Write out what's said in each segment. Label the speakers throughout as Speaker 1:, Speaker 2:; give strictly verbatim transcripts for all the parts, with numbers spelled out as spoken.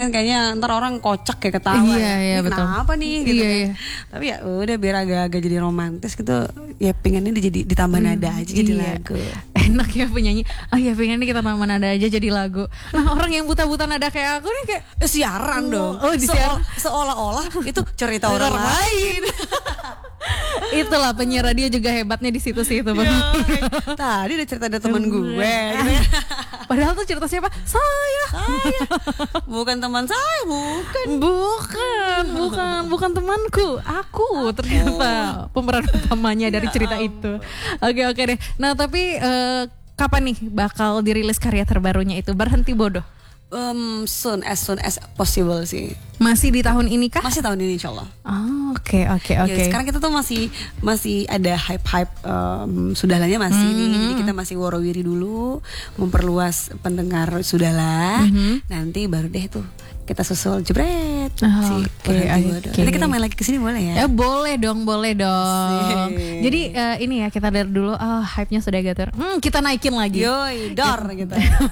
Speaker 1: kan kayaknya ntar orang kocak kayak ketawa.
Speaker 2: Iya,
Speaker 1: ya.
Speaker 2: iya,
Speaker 1: Ini
Speaker 2: betul.
Speaker 1: kenapa nih gitu
Speaker 2: Iya,
Speaker 1: kan.
Speaker 2: iya.
Speaker 1: Tapi ya udah biar agak-agak jadi romantis gitu. Ya pengennya jadi ditambah nada aja jadi
Speaker 2: Iya.
Speaker 1: lagu.
Speaker 2: Enak ya penyanyi. Oh ya pengen kita tambah nada aja jadi lagu. Nah orang yang buta-buta nada kayak aku nih kayak
Speaker 1: Eh, siaran dong.
Speaker 2: Oh, di siaran.
Speaker 1: Seolah- Seolah-olah itu cerita orang
Speaker 2: Orang
Speaker 1: lain.
Speaker 2: itulah penyiar radio juga hebatnya di situ-situ Bang.
Speaker 1: Ya, tadi ada cerita ada temen gue gitu ya.
Speaker 2: Padahal tuh cerita siapa? Saya.
Speaker 1: Saya bukan teman saya, bukan.
Speaker 2: Bukan, bukan, bukan temanku. Aku ternyata pemeran utamanya dari cerita itu. Oke, oke deh. Nah, tapi eh, kapan nih bakal dirilis karya terbarunya itu? Berhenti Bodoh.
Speaker 1: Um, soon as soon as possible sih.
Speaker 2: Masih di tahun ini kah?
Speaker 1: Masih tahun ini insyaallah.
Speaker 2: Oh, oke, oke, oke.
Speaker 1: Ya, sekarang kita tuh masih masih ada hype-hype um, sudahlannya masih
Speaker 2: Mm-hmm.
Speaker 1: nih. Jadi kita masih worowiri dulu, memperluas pendengar sudahlah.
Speaker 2: Mm-hmm.
Speaker 1: Nanti baru deh tuh kita susul jebret.
Speaker 2: Oh,
Speaker 1: si
Speaker 2: oke,
Speaker 1: Berhenti
Speaker 2: oke.
Speaker 1: Bodoh. Nanti kita main lagi ke sini boleh ya?
Speaker 2: Ya boleh dong, boleh dong.
Speaker 1: Asik.
Speaker 2: Jadi eh, ini ya kita dari dulu, oh hype-nya sudah gater. Hmm, kita naikin lagi.
Speaker 1: Yoi, dor gitu.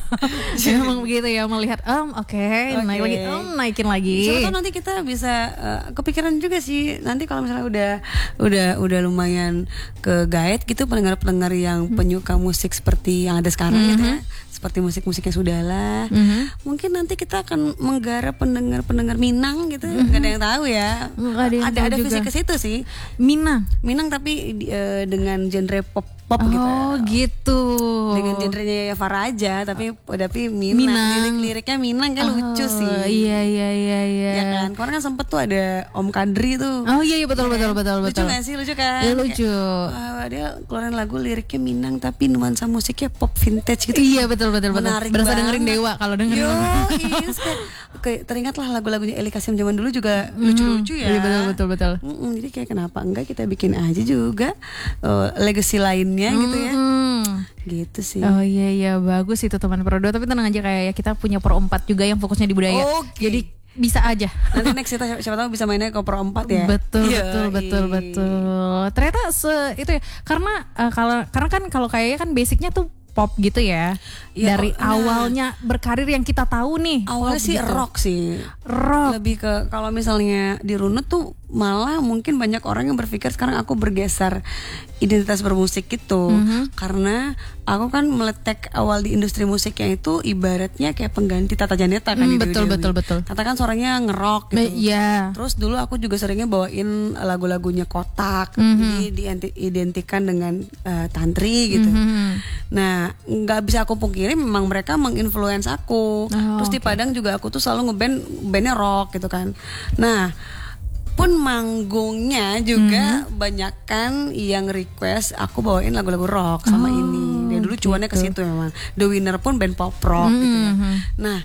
Speaker 2: Memang begitu ya melihat, um oke, naik
Speaker 1: Oke.
Speaker 2: lagi, um naikin lagi.
Speaker 1: Siapa tahu nanti kita bisa uh, kepikiran juga sih nanti kalau misalnya udah udah udah lumayan ke gaet gitu pendengar-pendengar yang penyuka musik seperti yang ada sekarang gitu ya. Seperti musik-musiknya sudahlah.
Speaker 2: Mhm.
Speaker 1: Mungkin nanti kita akan menggarap pendengar-pendengar Minang gitu. Nggak ada yang tahu ya.
Speaker 2: Nggak ada yang
Speaker 1: ada
Speaker 2: tahu
Speaker 1: ada
Speaker 2: juga.
Speaker 1: visi ke situ sih.
Speaker 2: Minang.
Speaker 1: Minang tapi uh, dengan genre pop pop
Speaker 2: Oh
Speaker 1: gitu.
Speaker 2: gitu.
Speaker 1: Dengan genrenya ya Farah aja tapi tapi Minang,
Speaker 2: Minang.
Speaker 1: lirik-liriknya Minang kan lucu
Speaker 2: Oh,
Speaker 1: sih.
Speaker 2: Iya iya iya iya.
Speaker 1: Ya kan, kemarin kan sempet tuh ada Om Kadri tuh.
Speaker 2: Oh iya iya betul betul betul
Speaker 1: Lucu
Speaker 2: betul.
Speaker 1: gak sih, lucu kan?
Speaker 2: Iya, lucu.
Speaker 1: Kayak, wah, dia keluarin lagu liriknya Minang tapi nuansa musiknya pop vintage gitu.
Speaker 2: Iya betul betul betul.
Speaker 1: Menarik
Speaker 2: Berasa
Speaker 1: banget.
Speaker 2: dengerin Dewa kalau dengerin.
Speaker 1: Yo, iya, kayak, kayak teringatlah lagu-lagunya Eli Kasim zaman dulu juga lucu-lucu ya.
Speaker 2: Iya betul betul betul.
Speaker 1: Mm-mm, jadi kayak kenapa enggak kita bikin aja juga uh, legacy lainnya gitu ya.
Speaker 2: Hmm.
Speaker 1: Gitu sih.
Speaker 2: Oh iya iya bagus itu teman Pro dua, tapi tenang aja kayak ya kita punya Pro empat juga yang fokusnya di budaya.
Speaker 1: Oke.
Speaker 2: Jadi bisa aja.
Speaker 1: Nanti next kita siapa, siapa tahu bisa mainnya ke Pro empat ya.
Speaker 2: Betul
Speaker 1: Iya,
Speaker 2: betul betul
Speaker 1: iya.
Speaker 2: betul. Ternyata se itu ya karena eh, kalau karena kan kalau kayaknya kan basicnya tuh pop gitu ya.
Speaker 1: Iya,
Speaker 2: Dari
Speaker 1: kok, nah.
Speaker 2: awalnya berkarir yang kita tahu nih.
Speaker 1: Awalnya
Speaker 2: pop
Speaker 1: sih
Speaker 2: gitu.
Speaker 1: rock sih.
Speaker 2: Rock.
Speaker 1: Lebih ke kalau misalnya dirunut tuh malah mungkin banyak orang yang berpikir sekarang aku bergeser identitas bermusik gitu.
Speaker 2: Mhm.
Speaker 1: Karena aku kan meletek awal di industri musiknya itu ibaratnya kayak pengganti Tata Janeta kan
Speaker 2: Hmm,
Speaker 1: di
Speaker 2: betul,
Speaker 1: Dewi Dewi.
Speaker 2: betul, betul.
Speaker 1: Tata kan suaranya ngerok gitu.
Speaker 2: Be- Iya.
Speaker 1: Terus dulu aku juga seringnya bawain lagu-lagunya Kotak,
Speaker 2: Mhm.
Speaker 1: jadi diidentikan dengan eh, tantri gitu.
Speaker 2: Mhm.
Speaker 1: Nah, nggak bisa aku pungkiri memang mereka menginfluence aku.
Speaker 2: Oh,
Speaker 1: Terus di
Speaker 2: oke.
Speaker 1: Padang juga aku tuh selalu ngeband bandnya rock gitu kan. Nah, pun manggungnya juga
Speaker 2: Mhm.
Speaker 1: banyakan yang request aku bawain lagu-lagu rock sama
Speaker 2: Oh,
Speaker 1: ini. Dari dulu cuannya ke
Speaker 2: gitu.
Speaker 1: situ memang. The Winner pun band pop rock gitu ya.
Speaker 2: Mhm.
Speaker 1: Nah,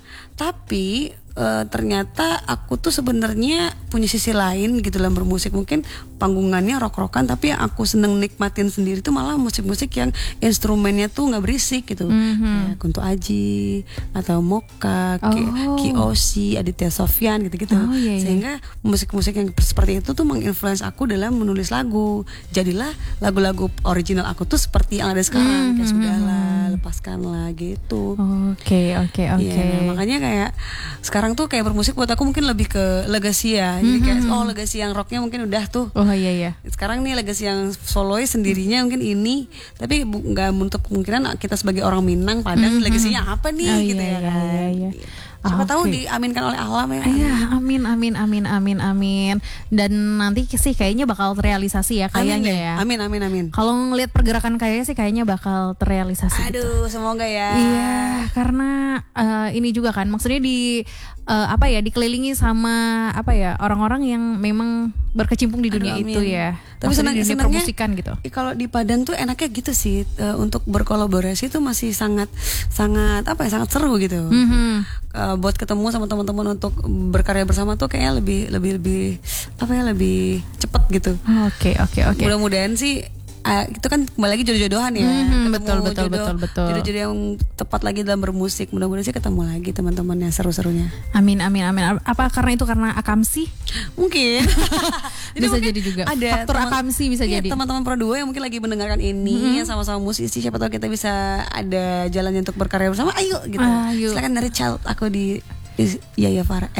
Speaker 1: tapi eh, ternyata aku tuh sebenarnya punya sisi lain gitu dalam bermusik. Mungkin panggungannya rock-rockan tapi yang aku seneng nikmatin sendiri tuh malah musik-musik yang instrumennya tuh nggak berisik gitu.
Speaker 2: Mhm.
Speaker 1: Kayak Kunto Aji atau Moka, Ki,
Speaker 2: Oh.
Speaker 1: Ki Osi, Aditya Sofyan gitu-gitu.
Speaker 2: Oh, iya, iya.
Speaker 1: Sehingga musik-musik yang seperti itu tuh menginfluence aku dalam menulis lagu. Jadilah lagu-lagu original aku tuh seperti yang ada sekarang. Kayak
Speaker 2: Mhm.
Speaker 1: Sudahlah, Lepaskanlah gitu.
Speaker 2: Oke oke oke.
Speaker 1: Iya, makanya kayak sekarang tuh kayak bermusik buat aku mungkin lebih ke legacy ya. Jadi kayak oh legacy yang rocknya mungkin udah tuh.
Speaker 2: Oh iya iya.
Speaker 1: Sekarang nih legacy yang solois sendirinya mungkin ini, tapi bu- nggak menutup kemungkinan kita sebagai orang Minang Padang legasinya apa nih
Speaker 2: Oh,
Speaker 1: gitu
Speaker 2: iya,
Speaker 1: ya
Speaker 2: iya,
Speaker 1: kan.
Speaker 2: iya, iya.
Speaker 1: Siapa
Speaker 2: Ah,
Speaker 1: tahu
Speaker 2: oke.
Speaker 1: diaminkan oleh alam ya.
Speaker 2: Iya, amin amin amin amin amin. Dan nanti sih kayaknya bakal terrealisasi ya
Speaker 1: Amin
Speaker 2: kayaknya
Speaker 1: deh.
Speaker 2: ya.
Speaker 1: Amin amin amin.
Speaker 2: Kalau ngelihat pergerakan kayaknya sih kayaknya bakal terrealisasi gitu.
Speaker 1: Aduh, semoga ya.
Speaker 2: Iya, karena eh, ini juga kan maksudnya di eh, apa ya dikelilingi sama apa ya orang-orang yang memang berkecimpung di
Speaker 1: Aduh,
Speaker 2: dunia
Speaker 1: amin.
Speaker 2: itu ya.
Speaker 1: Tapi
Speaker 2: Maksudnya
Speaker 1: senang-
Speaker 2: di dunia
Speaker 1: senangnya-
Speaker 2: permusikan gitu.
Speaker 1: Eh, Kalau di Padang tuh enaknya gitu sih eh, untuk berkolaborasi tuh masih sangat sangat apa ya sangat seru gitu.
Speaker 2: Mhm.
Speaker 1: Eh, buat ketemu sama teman-teman untuk berkarya bersama tuh kayaknya lebih lebih lebih apa ya lebih cepet gitu.
Speaker 2: Oke oke oke.
Speaker 1: Mudah-mudahan sih ah, itu kan kembali lagi jodoh-jodohan ya.
Speaker 2: Mhm,
Speaker 1: Ketemu
Speaker 2: betul, betul, betul, betul.
Speaker 1: Jodoh-jodoh yang tepat lagi dalam bermusik. Mudah-mudahan sih ketemu lagi teman-teman yang seru-serunya.
Speaker 2: Amin amin amin. Apa karena itu karena akamsi?
Speaker 1: Mungkin.
Speaker 2: Bisa
Speaker 1: mungkin
Speaker 2: jadi juga.
Speaker 1: Ada
Speaker 2: Faktor
Speaker 1: teman-
Speaker 2: akamsi bisa
Speaker 1: iya,
Speaker 2: jadi.
Speaker 1: teman-teman Pro dua yang mungkin lagi mendengarkan ini yang sama-sama musisi. Siapa tahu kita bisa ada jalannya untuk berkarya bersama. Ayo gitu.
Speaker 2: Ayo.
Speaker 1: Silakan dari child aku di, di Yaya Farah.